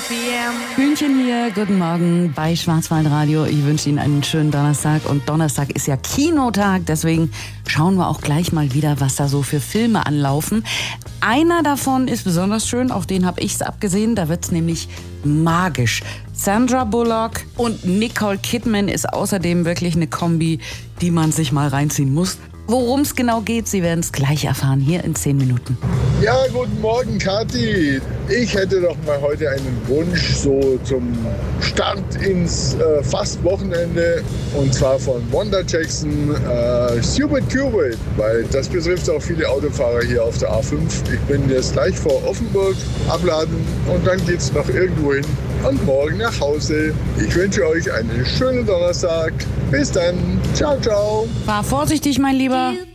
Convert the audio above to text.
Hühnchen hier, guten Morgen bei Schwarzwaldradio. Ich wünsche Ihnen einen schönen Donnerstag. Und Donnerstag ist ja Kinotag, deswegen schauen wir auch gleich mal wieder, was da so für Filme anlaufen. Einer davon ist besonders schön, auf den habe ich es abgesehen. Da wird es nämlich magisch. Sandra Bullock und Nicole Kidman ist außerdem wirklich eine Kombi, die man sich mal reinziehen muss. Worum es genau geht, Sie werden es gleich erfahren, hier in 10 Minuten. Ja, guten Morgen, Kathi. Ich hätte doch mal heute einen Wunsch so zum Start ins Fast-Wochenende. Und zwar von Wanda Jackson, Stupid Cupid. Weil das betrifft auch viele Autofahrer hier auf der A5. Ich bin jetzt gleich vor Offenburg, abladen und dann geht's noch irgendwo hin. Und morgen nach Hause. Ich wünsche euch einen schönen Donnerstag. Bis dann. Ciao, ciao. Fahr vorsichtig, mein Lieber.